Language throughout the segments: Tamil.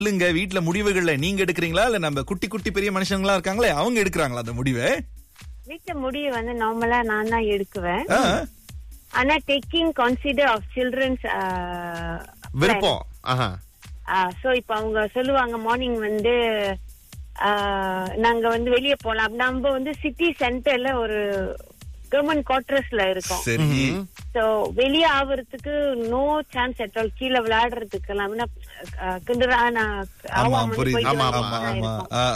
சொல்லுங்க, வீட்டுல முடிவுகள்ல நீங்க எடுக்கிறீங்களா இல்ல நம்ம குட்டி குட்டி பெரிய மனுஷங்களா இருக்காங்களே அவங்க எடுக்கிறாங்களா அந்த முடிவை? வீட்டுல முடிவு வந்து நார்மலா நான் தான் எடுக்குவேன். ஆ, ஆனா டேக்கிங் கன்சிடர் ஆஃப் சில்ட்ரன்ஸ் விருப்பம். ஆஹா. சோ இப்ப அவங்க சொல்லுவாங்க மார்னிங் வந்து நாங்க வந்து வெளியே போலாம். நம்ம வந்து சிட்டி சென்டர்ல ஒரு கவர்மெண்ட் குவார்டர்ஸ்ல இருக்கோம். சரி. சோ வெளியே ஆவறதுக்கு நோ சான்ஸ் அட் ஆல். கீழே விளையாடுறதுக்கு எல்லாம் ஆமா புரியுது. ஆமா ஆமா ஆமா.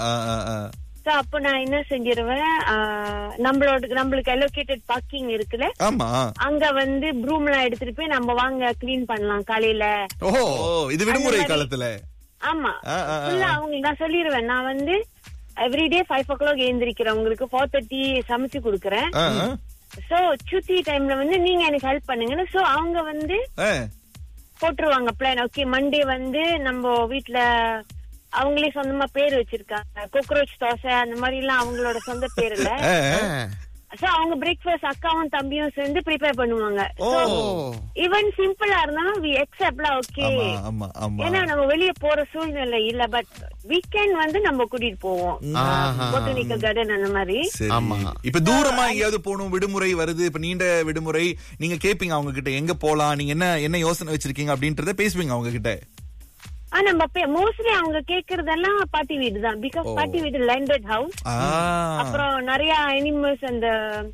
சோ அப்ப நான் என்ன செஞ்சிருவேன், நம்மளுக்கு அலோகேட்டட் பார்க்கிங் இருக்குல்ல, ஆமா அங்க வந்து ப்ரூம் எல்லாம் எடுத்துட்டு போய் நம்ம வாங்க கிளீன் பண்ணலாம் காலையில. ஓ, இது விடுமுறை காலத்துல. ஆமா, அவங்களுக்கு நான் சொல்லிடுவேன், நான் வந்து எவ்ரிடே 5 o'clock எழுந்திருக்கிறேன், உங்களுக்கு 4:30 சமைச்சு குடுக்கறேன். சோ சுத்தி டைம்ல வந்து நீங்க எனக்கு ஹெல்ப் பண்ணுங்கன்னு. சோ அவங்க வந்து போட்டுருவாங்க பிளான். ஓகே, மண்டே வந்து நம்ம வீட்டுல அவங்களே சொந்தமா பேர் வச்சிருக்காங்க, கோக்ரோச் தோசை அந்த மாதிரி எல்லாம் அவங்களோட சொந்த பேர்ல. சோ அவங்க பிரேக்ஃபாஸ்ட் அக்காவும் தம்பியும் சேர்ந்து ப்ரிப்பேர் பண்ணுவாங்க. ஈவன் சிம்பிளா இருந்தாலும் வி அக்செப்ட்ல. ஓகே, ஏன்னா நம்ம வெளியே போற சூழ்நிலை இல்ல, பட் வீக்கெண்ட் வந்து நம்ம கூட்டிட்டு போவோம் பொட்டானிக்கல் கார்டன் அந்த மாதிரி. இப்ப தூரமா எங்கேயாவது போகணும், விடுமுறை வருது, இப்ப நீண்ட விடுமுறை, நீங்க கேப்பீங்க அவங்க கிட்ட எங்க போலாம், நீங்க என்ன யோசனை வச்சிருக்கீங்க அப்படின்றத பேசுவீங்க அவங்க கிட்ட? நம்ம மோஸ்ட்லி அவங்க கேக்குறதெல்லாம் பாட்டி வீடு தான். பிகாஸ் பாட்டி வீடு லேண்டட் ஹவுஸ், அப்புறம் நிறைய அனிமல்ஸ், அந்த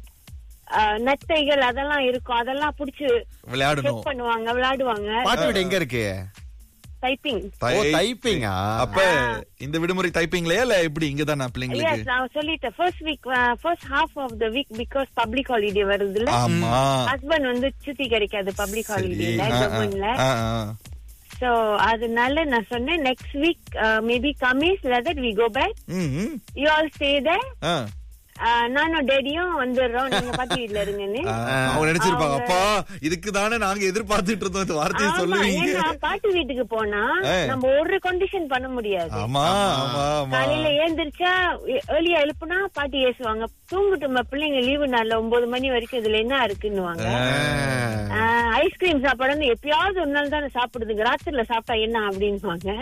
நத்தைகள் அதெல்லாம் இருக்கும், அதெல்லாம் புடிச்சு விளையாடணும் பண்ணுவாங்க, விளையாடுவாங்க. பாட்டி வீடு எங்க இருக்கு? டைப்பிங். டைப்பிங்கா? அப்ப இந்த விடுமுறை டைப்பிங்லயா இல்ல எப்படி? இங்கதான் பிள்ளைங்களுக்கு நான் சொல்லிட்டேன் first half of the week because public holiday வருதுல்ல. ஹஸ்பண்ட் வந்து சுத்தி கிடைக்காது பப்ளிக் ஹாலிடேல கவர்மெண்ட்ல. So அதனால நான் சொன்னேன் next week maybe Kamis like that we go back. You all stay there. நானும் டேடியும் வந்துடுறோம், நீங்க பாட்டி வீட்டுல இருங்கன்னு. அவங்க நினைச்சிருப்பாங்க, அப்பா இதுக்கு தானே நாங்க எதிர்பார்த்துட்டு இருந்தோம் இந்த வார்த்தையை சொல்லுவீங்க. பாட்டி வீட்டுக்கு போனா நம்ம ஒரு கண்டிஷன் பண்ண முடியாது. காலையில ஏந்திரிச்சா ஏர்லியா எழுப்புனா பாட்டி ஏசுவாங்க, தூங்கிட்டு பிள்ளைங்க லீவு நாள்ல 9 மணி வரைக்கும் இதுல என்ன இருக்குன்னுவாங்க. ஐஸ்கிரீம் சாப்பாடு எப்பயாவது ஒரு நாள் தானே சாப்பிடுதுங்க, ராத்திரில சாப்பிட்டா என்ன அப்படின்னுவாங்க.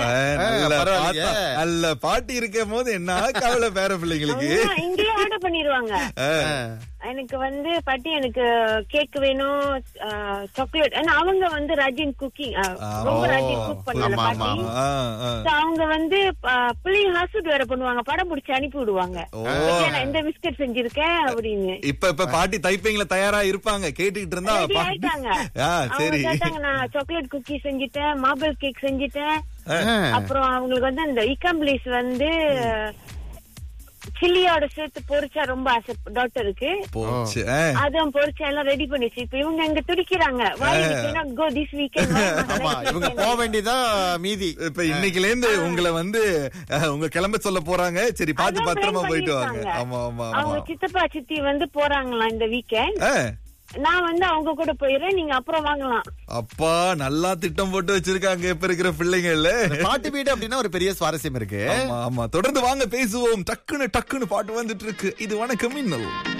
அல்ல பாட்டி இருக்கும் போது என்ன கவலை பேர பிள்ளைங்களுக்கு. இங்கேயே ஆர்டர் பண்ணிருவாங்க. எனக்கு வந்து பாட்டி எனக்கு கேக் வேணும், சாக்லேட். ஏன்னா அவங்க வந்து ராஜின் குக்கிங் ரொம்ப ராஜின் குக் பண்ணல பாட்டி. அவங்க வந்து பிள்ளைங்க ஹாஸ்பிட்டல் வேற பண்ணுவாங்க, படம் பிடிச்சி அனுப்பி விடுவாங்க, நான் இந்த பிஸ்கட் செஞ்சிருக்கேன் அப்படின்னு. இப்ப பாட்டி டைப்பிங்ல தயாரா இருப்பாங்க, கேட்டுக்கிட்டு இருந்தா சரி கேட்டாங்க. நான் சாக்லேட் குக்கி செஞ்சுட்டேன், மார்பிள் கேக் செஞ்சுட்டேன். அப்புறம் அவங்களுக்கு வந்து அந்த இக்கம்பிளிஸ் வந்து சில்லியோட சேர்த்து பொரிச்சா ரொம்ப ஆசை டாக்டருக்கு, அதுவும் பொரிச்சா எல்லாம் ரெடி பண்ணிச்சு. இப்ப இவங்க அங்க துடிக்கிறாங்க, கோ திஸ் வீக்கெண்ட் இவங்க போக வேண்டியதான் மீதி. இப்ப இன்னைக்குல இருந்து உங்களை வந்து உங்க கிளம்ப சொல்ல போறாங்க. சரி பார்த்து பத்திரமா போயிட்டு வாங்க. ஆமா ஆமா, அவங்க சித்தப்பா சித்தி வந்து போறாங்களா இந்த வீக்கெண்ட். நான் வந்து அவங்க கூட போயிடுறேன், நீங்க அப்புறம் வாங்கலாம். அப்பா நல்லா திட்டம் போட்டு வச்சிருக்காங்க இப்ப இருக்கிற பிள்ளைங்க இல்ல. பாட்டு வீடு அப்படின்னா ஒரு பெரிய சுவாரஸ்யம் இருக்கு. ஆமா, தொடர்ந்து வாங்க பேசுவோம். டக்குன்னு பாட்டு வந்துட்டு இருக்கு. இது வணக்கம் மின்னல்.